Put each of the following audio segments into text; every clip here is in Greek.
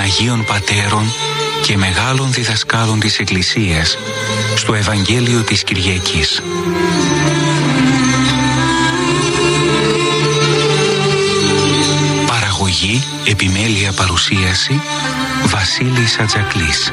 Αγίων Πατέρων και μεγάλων διδασκάλων της Εκκλησίας στο Ευαγγέλιο της Κυριακής. Παραγωγή, επιμέλεια, παρουσίαση Βασίλης Ατζακλής.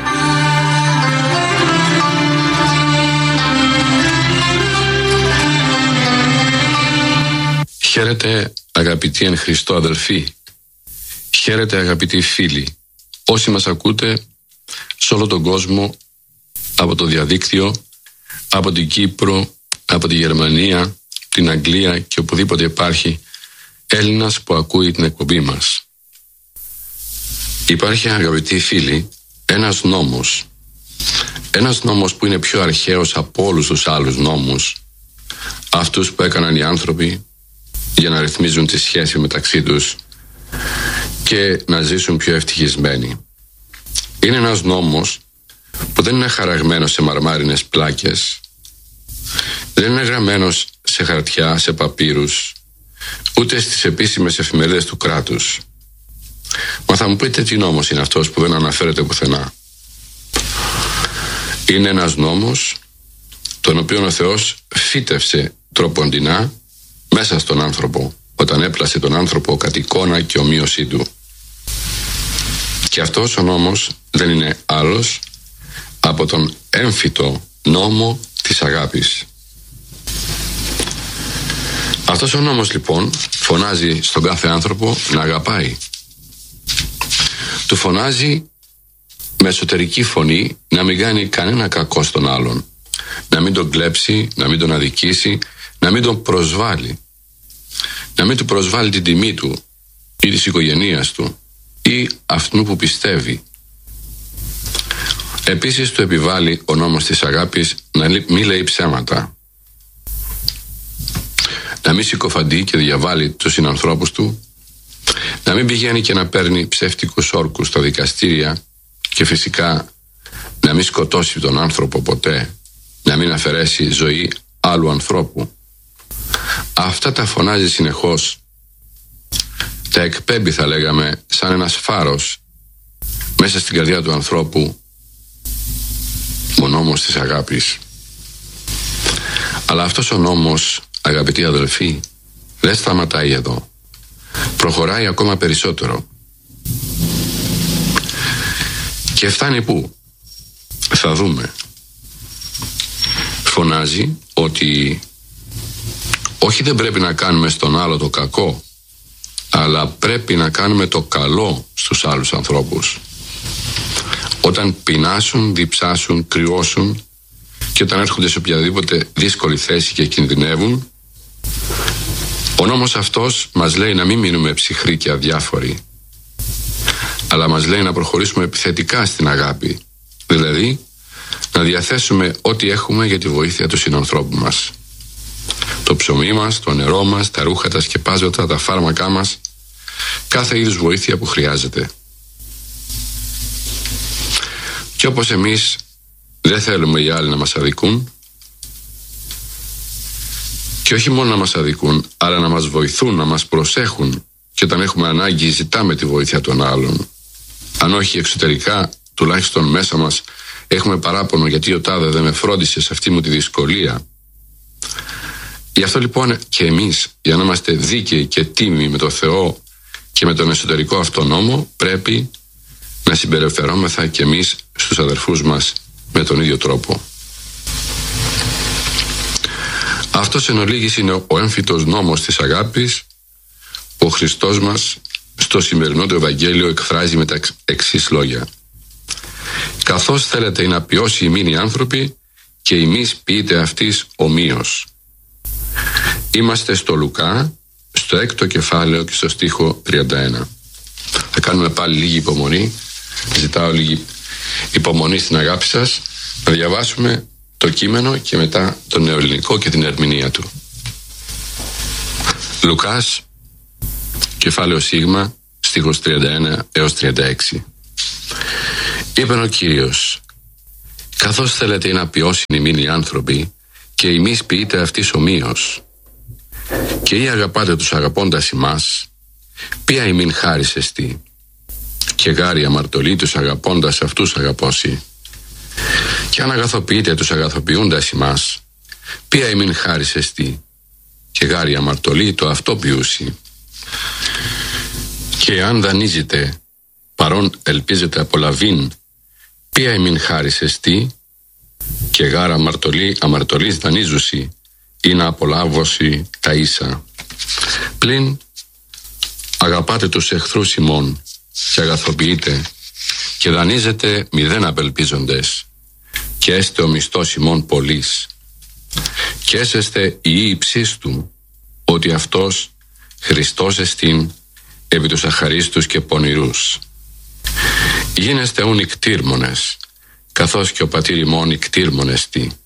Χαίρετε αγαπητοί εν Χριστώ αδελφοί. Χαίρετε αγαπητοί φίλοι. Όσοι μας ακούτε σε όλο τον κόσμο, από το διαδίκτυο, από την Κύπρο, από τη Γερμανία, την Αγγλία και οπουδήποτε υπάρχει Έλληνας που ακούει την εκπομπή μας. Υπάρχει, αγαπητοί φίλοι, ένας νόμος που είναι πιο αρχαίος από όλους τους άλλους νόμους, αυτούς που έκαναν οι άνθρωποι για να ρυθμίζουν τη σχέση μεταξύ τους και να ζήσουν πιο ευτυχισμένοι. Είναι ένας νόμος που δεν είναι χαραγμένος σε μαρμάρινες πλάκες, δεν είναι γραμμένος σε χαρτιά, σε παπύρους, ούτε στις επίσημες εφημερίδες του κράτους. Μα θα μου πείτε τι νόμος είναι αυτός που δεν αναφέρεται πουθενά. Είναι ένας νόμος τον οποίο ο Θεός φύτευσε τροποντινά μέσα στον άνθρωπο, όταν έπλασε τον άνθρωπο κατ' εικόνα και ομοίωσή του. Και αυτός ο νόμος δεν είναι άλλος από τον έμφυτο νόμο της αγάπης. Αυτός ο νόμος λοιπόν φωνάζει στον κάθε άνθρωπο να αγαπάει. Του φωνάζει με εσωτερική φωνή να μην κάνει κανένα κακό στον άλλον, να μην τον κλέψει, να μην τον αδικήσει, να μην τον προσβάλλει, να μην του προσβάλλει την τιμή του ή της οικογένειας του ή αυτού που πιστεύει. Επίσης του επιβάλλει ο νόμος της αγάπης να μην λέει ψέματα, να μην συκοφαντεί και διαβάλλει τους συνανθρώπους του, να μην πηγαίνει και να παίρνει ψεύτικους όρκους στα δικαστήρια και φυσικά να μην σκοτώσει τον άνθρωπο ποτέ, να μην αφαιρέσει ζωή άλλου ανθρώπου. Αυτά τα φωνάζει συνεχώς, τα εκπέμπει θα λέγαμε σαν ένας φάρος μέσα στην καρδιά του ανθρώπου, ο νόμος της αγάπης. Αλλά αυτός ο νόμος, αγαπητοί αδελφοί, δεν σταματάει εδώ. Προχωράει ακόμα περισσότερο. Και φτάνει πού? Θα δούμε. Φωνάζει ότι όχι δεν πρέπει να κάνουμε στον άλλο το κακό, αλλά πρέπει να κάνουμε το καλό στους άλλους ανθρώπους. Όταν πεινάσουν, διψάσουν, κρυώσουν και όταν έρχονται σε οποιαδήποτε δύσκολη θέση και κινδυνεύουν, ο νόμος αυτός μας λέει να μην μείνουμε ψυχροί και αδιάφοροι, αλλά μας λέει να προχωρήσουμε επιθετικά στην αγάπη, δηλαδή να διαθέσουμε ό,τι έχουμε για τη βοήθεια του συνανθρώπου μας. Το ψωμί μας, το νερό μας, τα ρούχα, τα σκεπάσματα, τα φάρμακά μας, κάθε είδους βοήθεια που χρειάζεται. Και όπως εμείς δεν θέλουμε οι άλλοι να μας αδικούν, και όχι μόνο να μας αδικούν, αλλά να μας βοηθούν, να μας προσέχουν, και όταν έχουμε ανάγκη ζητάμε τη βοήθεια των άλλων. Αν όχι εξωτερικά, τουλάχιστον μέσα μας έχουμε παράπονο γιατί ο τάδε δεν με φρόντισε σε αυτή μου τη δυσκολία. Γι' αυτό λοιπόν και εμείς, για να είμαστε δίκαιοι και τίμοι με το Θεό και με τον εσωτερικό αυτό νόμο, πρέπει να συμπεριφερόμεθα και εμείς στους αδερφούς μας με τον ίδιο τρόπο. Αυτός εν ολίγης είναι ο έμφυτος νόμος της αγάπης που ο Χριστός μας στο σημερινό του Ευαγγέλιο εκφράζει με τα εξής λόγια. Καθώς θέλετε να ποιώσει ημίν οι άνθρωποι και ημείς ποιείτε αυτής ομοίως. Είμαστε στο Λουκά, στο 6ο κεφάλαιο και στο στίχο 31. Θα κάνουμε πάλι λίγη υπομονή. Ζητάω λίγη υπομονή στην αγάπη σας να διαβάσουμε το κείμενο και μετά το νεοελληνικό και την ερμηνεία του. Λουκάς, κεφάλαιο Σίγμα, στίχος 31 έως 36. Είπεν ο Κύριος, καθώς θέλετε να ποιώσουν ημίν οι άνθρωποι και εμείς ποιείτε αυτής ομοίως, και ή αγαπάτε τους αγαπώντας ημάς, ποια ημίν χάρις εστί, και γάρι αμαρτωλή τους αγαπώντας αυτούς αγαπώσει. Και αν αγαθοποιείτε τους αγαθοποιούντας ημάς, ποια ημίν χάρις εστί, και γάρι αμαρτωλή το αυτό ποιούσι. Και αν δανείζετε, παρόν ελπίζετε απολαβήν, ποια ημίν χάρις εστί, και γάρα αμαρτωλής δανείζουσι, ή να απολάβωση τα ίσα. Πλην αγαπάτε τους εχθρούς ημών και αγαθοποιείτε και δανείζετε μηδέν απελπίζοντες και έστε ο μισθός ημών πολλής και έσεστε οι ύψεις του ότι αυτός Χριστός εστίν επί τους αχαρίστους και πονηρούς. Γίνεστε ούν ικτήρμονες καθώς και ο πατήρ ημών ικτήρμον εστί.